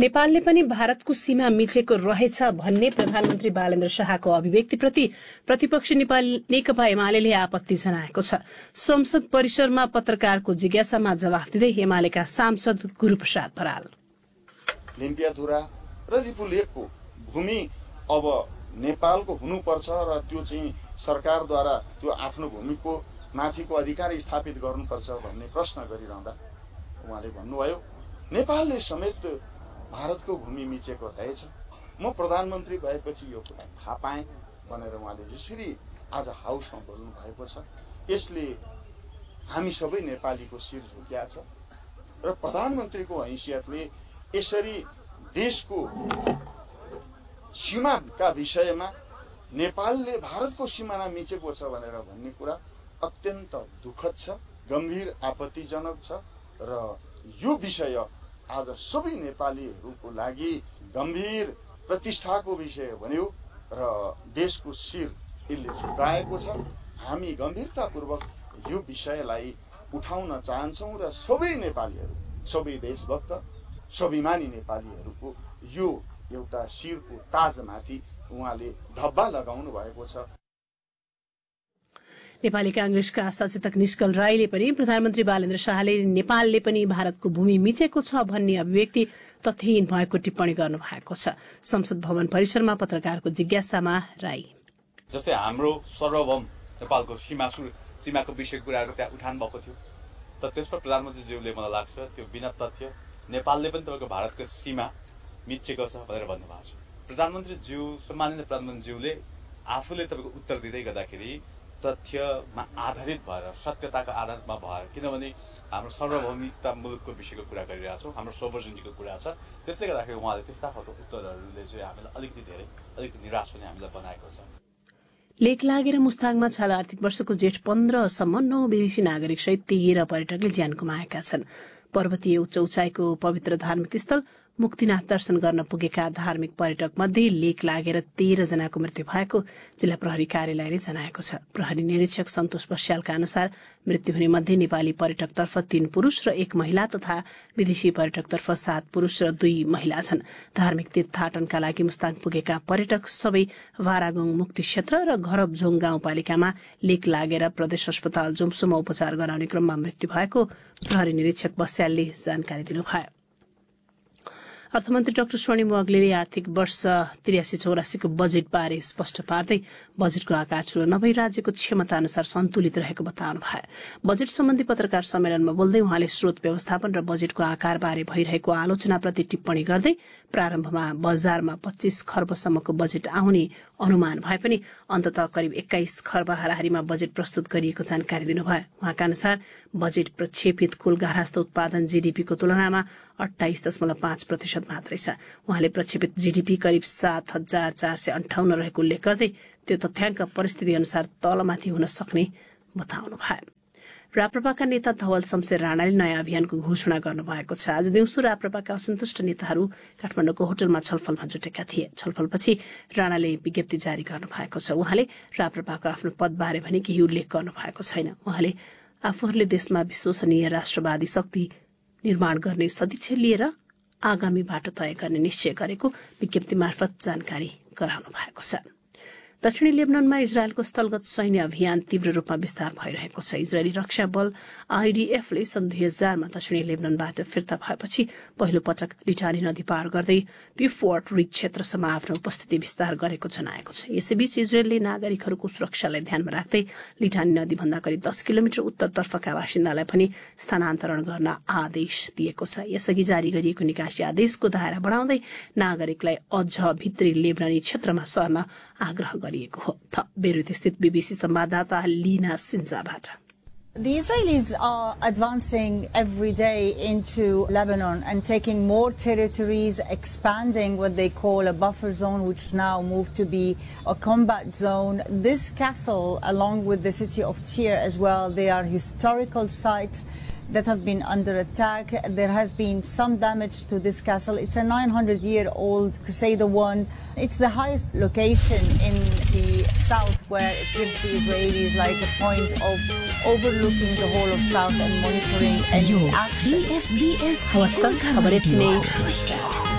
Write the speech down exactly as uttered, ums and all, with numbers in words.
नेपालले पनि भारतको सीमा मिचेको रहेछ भन्ने प्रधानमन्त्री बालेन्द्र शाहको अभिव्यक्तिप्रति प्रतिपक्षी नेपाल नेकपा एमाले आपत्ति जनाएको छ। संसद परिसरमा पत्रकारको जिज्ञासामा जवाफ दिँदै एमालेका सांसद गुरूप्रसाद बराल, लिम्पियाधुरा र लिपुलेखको भूमि अब नेपालको हुनुपर्छ र त्यो चाहिँ सरकारद्वारा त्यो आफ्नो भूमिको माथिको अधिकार स्थापित गर्नुपर्छ भन्ने प्रश्न गरिरहँदा उहाँले भन्नुभयो नेपालले समेत भारतको भूमि मिचेको रहेछ। म प्रधानमन्त्री भएपछि यो कुरा थाहा पाएँ भनेर उहाँले जसरी आज हाउसमा बोल्नु भएको छ, यसले हामी सबै नेपालीको शिर झुक्या छ र प्रधानमन्त्रीको हैसियतले यसरी देशको सीमाका विषयमा नेपालले भारतको सिमाना मिचेको छ भनेर भन्ने कुरा अत्यन्त दुःखद छ, गम्भीर आपत्तिजनक छ र यो विषय आज सबै नेपालीहरूको लागि गम्भीर प्रतिष्ठाको विषय बन्यो र देशको शिर यसले झुकाएको छ। हामी गम्भीरतापूर्वक यो विषयलाई उठाउन चाहन्छौँ र सबै नेपालीहरू, सबै देशभक्त, स्वाभिमानी नेपालीहरूको यो एउटा शिरको ताजमाथि उहाँले धब्बा लगाउनु भएको छ। नेपाली कांग्रेसका सचेतक निष्कल राईले पनि प्रधानमन्त्री बालेन्द्र शाहले नेपालले पनि भारतको भूमि मिचेको छ भन्ने अभिव्यक्ति तथ्यहीन भएको टिप्पणी गर्नु भएको छ। संसद भवन परिसरमा पत्रकारको जिज्ञासामा राई, जस्तै हाम्रो सर्वभौम नेपालको सीमा सीमाको विषयको कुराहरू त्यहाँ उठान भएको थियो, त त्यसमा प्रधानमन्त्रीज्यूले मलाई लाग्छ त्यो बिना तथ्य नेपालले पनि तपाईँको भारतको सीमा मिचेको छ भनेर भन्नुभएको छ। प्रधानमन्त्रीज्यू, सम्माननीय प्रधानमन्त्रीज्यूले आफूले तपाईँको उत्तर दिँदै गर्दाखेरि तथ्यमा आधारित भएर, सत्यताको आधारमा भएर, किनभने हाम्रो सार्वभौमिकता मुलुकको विषयको कुरा गरिरहेछौँ, हाम्रो सोभर्निटीको कुरा छ, त्यसले गर्दाखेरि उहाँले त्यस्ता खालको उत्तरहरूले चाहिँ हामीलाई अलिकति धेरै अलिकति निराश पनि हामीलाई बनाएको छ। लेक लागेर मुस्ताङमा चालु आर्थिक वर्षको जेठ पन्ध्रसम्म नौ विदेशी नागरिक सहित तेह्र पर्यटकले ज्यान गुमाएका छन्। पर्वतीय उच्च उचाइको पवित्र धार्मिक स्थल मुक्तिनाथ दर्शन गर्न पुगेका धार्मिक पर्यटक मध्ये लेक लागेर तेह्र जनाको मृत्यु भएको जिल्ला प्रहरी कार्यालयले जनाएको छ। प्रहरी निरीक्षक सन्तोष बस्यालका अनुसार मृत्यु हुने मध्ये नेपाली पर्यटकतर्फ तीन पुरूष र एक महिला तथा विदेशी पर्यटकतर्फ सात पुरूष र दुई महिला छन्। धार्मिक तीर्थाटनका लागि मुस्ताङ पुगेका पर्यटक सबै वारागुङ मुक्ति क्षेत्र र घरबझोङ गाउँपालिकामा लेक लागेर प्रदेश अस्पताल जुम्सुमा उपचार गराउने क्रममा मृत्यु भएको प्रहरी निरीक्षक बस्यालले जानकारी दिनुभयो। अर्थमन्त्री डाक्टर स्वर्णिम वाग्लेले आर्थिक वर्ष त्रियासी चौरासीको बजेट बारे स्पष्ट पार्दै बजेटको आकार ठूलो नभई राज्यको क्षमता अनुसार सन्तुलित रहेको बताउनु भयो। बजेट सम्बन्धी पत्रकार सम्मेलनमा बोल्दै उहाँले स्रोत व्यवस्थापन र बजेटको आकार बारे भइरहेको आलोचनाप्रति टिप्पणी गर्दै प्रारम्भमा बजारमा पच्चीस खर्बसम्मको बजेट आउने अनुमान भए पनि अन्ततः करिब एक्काइस खर्ब हाराहारीमा बजेट प्रस्तुत गरिएको जानकारी दिनुभयो। उहाँका अनुसार बजेट प्रक्षेपित कुल गार्हस्थ उत्पादन जीडीपीको तुलनामा अठाइस दशमलव पाँच प्रतिशत मात्रै छ। उहाँले प्रक्षेपित जीडीपी करिब सात हजार चार सय अन्ठाउन्न रहेको उल्लेख गर्दै त्यो तथ्याङ्क परिस्थिति अनुसार तलमाथि हुन सक्ने बताउनु भयो। राप्रपाका नेता धवल शमशेर राणाले नयाँ अभियानको घोषणा गर्नुभएको छ। आज दिउँसो राप्रपाका असन्तुष्ट नेताहरू काठमाडौँको होटलमा छलफलमा जुटेका थिए। छलफलपछि राणाले विज्ञप्ति जारी गर्नुभएको छ। उहाँले राप्रपाको आफ्नो पदबारे भने केही उल्लेख गर्नुभएको छैन। उहाँले आफूहरूले देशमा विश्वसनीय राष्ट्रवादी शक्ति निर्माण गर्ने सदिच्छा लिएर आगामी बाटो तय गर्ने निश्चय गरेको विज्ञप्ति मार्फत जानकारी गराउनु भएको छ। दक्षिणी लेबननमा इजरायलको स्थलगत सैन्य अभियान तीव्र रूपमा विस्तार भइरहेको छ। इजरायली रक्षा बल आईडीएफले सन् दुई हजारमा दक्षिणी लेबननबाट फिर्ता भएपछि पहिलो पटक लिटानी नदी पार गर्दै प्युफोर्ट रिज क्षेत्रसम्म आफ्नो उपस्थिति विस्तार गरेको जनाएको छ। यसैबीच इजरायलले नागरिकहरूको सुरक्षालाई ध्यानमा राख्दै लिटानी नदीभन्दा करिब दस किलोमिटर उत्तरतर्फका बासिन्दालाई पनि स्थानान्तरण गर्न आदेश दिएको छ। यसअघि जारी गरिएको निकासी आदेशको दायरा बढाउँदै नागरिकलाई अझ भित्री लेबनानी क्षेत्रमा सर्न आग्रह गरिएको हो। बेरुत स्थित बीबीसी संवाददाता Leena सिन्जाबाट। The Israelis are advancing every day into Lebanon and taking more territories, expanding what they call a buffer zone, which now moved to be a combat zone. This castle, along with the city of Tyre as well, they are historical sites that have been under attack. There has been some damage to this castle. It's a nine hundred year old Crusader one. It's the highest location in the south, where it gives the Israelis like a point of overlooking the whole of south and monitoring any action. B F B S